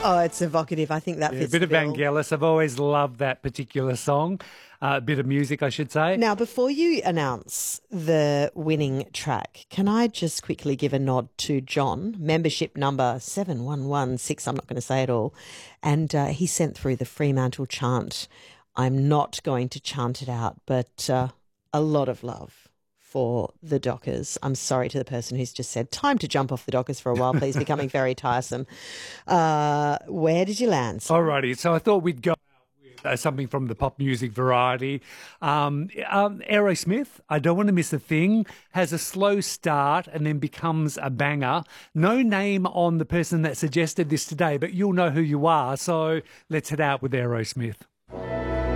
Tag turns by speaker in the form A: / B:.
A: Oh, it's evocative. I think that
B: Yeah, a
A: fits
B: bit
A: the
B: of
A: bill.
B: Vangelis. I've always loved that particular song. A bit of music, I should say.
A: Now, before you announce the winning track, can I just quickly give a nod to John, membership number 7116, I'm not going to say it all, and he sent through the Fremantle chant. I'm not going to chant it out, but a lot of love for the Dockers. I'm sorry to the person who's just said, time to jump off the Dockers for a while, please, becoming very tiresome. Where did you land, sir?
B: Alrighty, so I thought we'd go something from the pop music variety. Aerosmith, I Don't Want to Miss a Thing, has a slow start and then becomes a banger. No name on the person that suggested this today, but you'll know who you are. So let's head out with Aerosmith.